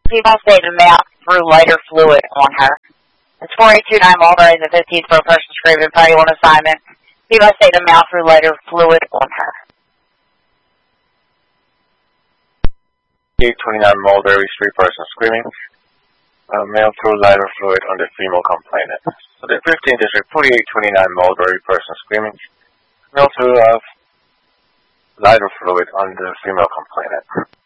People say the mouth threw lighter fluid on her. It's 4829 Mulberry, the 15th for a person screaming party on assignment. People say the mouth threw lighter fluid on her. 829 Mulberry Street, person screaming. Male threw lighter fluid on the female complainant. So the 15th district, 4829 Mulberry, person screaming. Male threw lighter fluid on the female complainant.